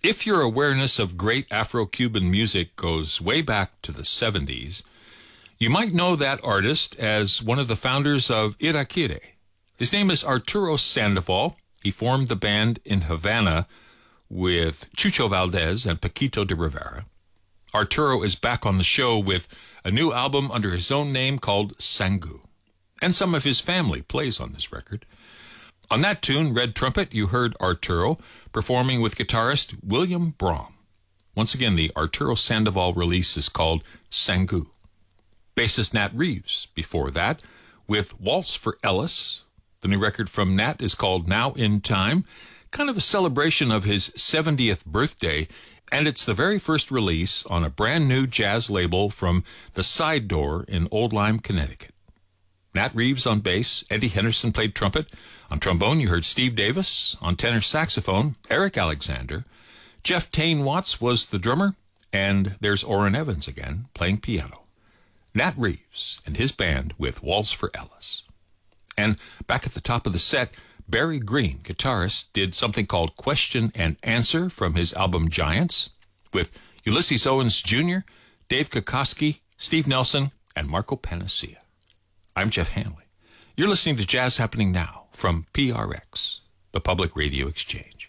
If your awareness of great Afro-Cuban music goes way back to the 70s, you might know that artist as one of the founders of Irakere. His name is Arturo Sandoval. He formed the band in Havana with Chucho Valdez and Paquito de Rivera. Arturo is back on the show with a new album under his own name called Sangu. And some of his family plays on this record. On that tune, Red Trumpet, you heard Arturo performing with guitarist William Brahm. Once again, the Arturo Sandoval release is called Sangu. Bassist Nat Reeves, before that, with Waltz for Ellis. The new record from Nat is called Now in Time, kind of a celebration of his 70th birthday, and it's the very first release on a brand new jazz label from the Side Door in Old Lyme, Connecticut. Nat Reeves on bass, Eddie Henderson played trumpet. On trombone, you heard Steve Davis. On tenor saxophone, Eric Alexander. Jeff Tane Watts was the drummer, and there's Orrin Evans again, playing piano. Nat Reeves and his band with Waltz for Ellis. And back at the top of the set, Barry Green, guitarist, did something called Question and Answer from his album Giants, with Ulysses Owens Jr., Dave Kokoski, Steve Nelson, and Marco Panacea. I'm Jeff Hanley. You're listening to Jazz Happening Now from PRX, the Public Radio Exchange.